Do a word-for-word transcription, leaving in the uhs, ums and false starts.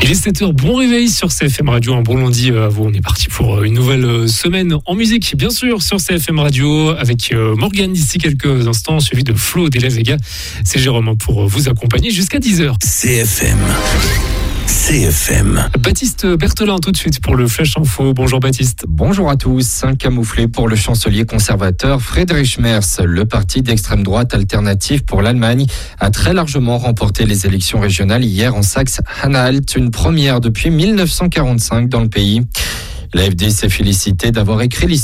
Il est sept heures, bon réveil sur C F M Radio, un bon lundi à vous. On est parti pour une nouvelle semaine en musique, bien sûr, sur C F M Radio, avec Morgane d'ici quelques instants, suivi de Flo de la Vega. C'est Jérôme pour vous accompagner jusqu'à dix heures. C F M. C F M. Baptiste Berthelin tout de suite pour le Flash Info. Bonjour Baptiste. Bonjour à tous. Un camouflé pour le chancelier conservateur Friedrich Merz. Le parti d'extrême droite Alternative pour l'Allemagne a très largement remporté les élections régionales hier en Saxe-Anhalt, une première depuis mille neuf cent quarante-cinq dans le pays. L'A F D s'est félicité d'avoir écrit l'histoire